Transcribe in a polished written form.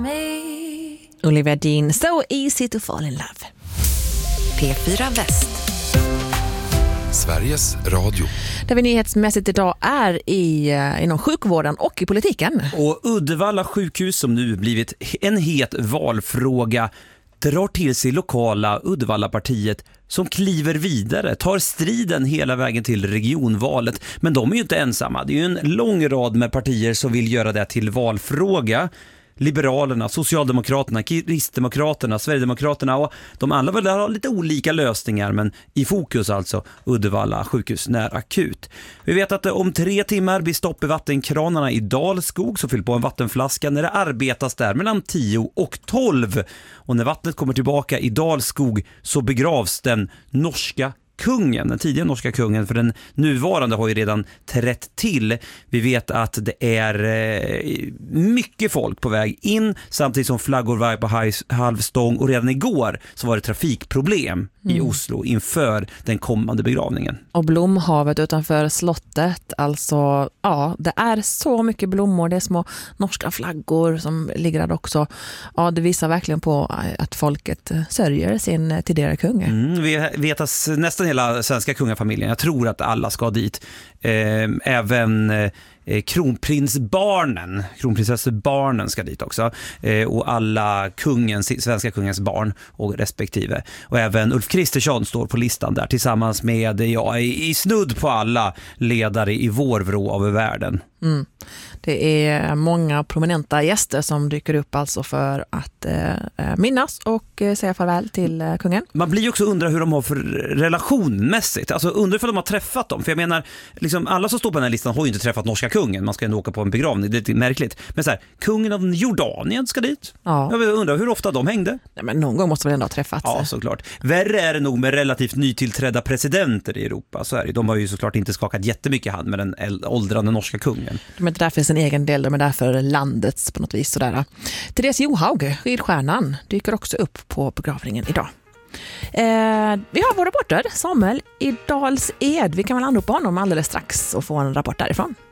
Olivia Dean, So Easy to Fall in Love. P4 Väst. Sveriges Radio. Där vi nyhetsmässigt idag är inom sjukvården och i politiken. Och Uddevalla sjukhus, som nu blivit en het valfråga, drar till sig lokala Uddevallapartiet som kliver vidare, tar striden hela vägen till regionvalet. Men de är ju inte ensamma. Det är ju en lång rad med partier som vill göra det till valfråga. Liberalerna, Socialdemokraterna, Kristdemokraterna, Sverigedemokraterna, och de alla väl har lite olika lösningar, men i fokus alltså Uddevalla sjukhus när akut. Vi vet att om 3 timmar blir stopp i vattenkranarna i Dalskog, så fyll på en vattenflaska när det arbetas där mellan 10 och 12. Och när vattnet kommer tillbaka i Dalskog så begravs den norska kungen, den tidiga norska kungen, för den nuvarande har ju redan trätt till. Vi vet att det är mycket folk på väg in, samtidigt som flaggor var på halvstång, och redan igår så var det trafikproblem i Oslo inför den kommande begravningen. Och Blomhavet utanför slottet, alltså ja, det är så mycket blommor, det är små norska flaggor som ligger där också. Ja, det visar verkligen på att folket sörjer sin tidigare kung. Vi vet att nästan hela svenska kungafamiljen, jag tror att alla ska dit, även kronprinsessbarnen ska dit också, och alla svenska kungens barn och respektive, och även Ulf Kristersson står på listan där tillsammans med i snudd på alla ledare i vår vrå av världen. Det är många prominenta gäster som dyker upp alltså för att minnas och säga farväl till kungen. Man blir ju också undra hur de har för relationmässigt. Alltså undrar för att de har träffat dem. För jag menar, liksom, alla som står på den här listan har ju inte träffat norska kungen. Man ska ändå åka på en begravning, det är lite märkligt. Men så här, kungen av Jordanien ska dit. Ja. Jag undrar hur ofta de hängde. Nej, men någon gång måste väl ändå ha träffats. Ja, såklart. Värre är det nog med relativt nytillträdda presidenter i Europa. Så är det. De har ju såklart inte skakat jättemycket hand med den åldrande norska kungen. De är inte därför sin egen del, de är därför landets på något vis. Sådär. Therese Johaug, skidstjärnan, dyker också upp på begravningen idag. Vi har vår reporter Samuel i Dals Ed. Vi kan väl anropa honom alldeles strax och få en rapport därifrån.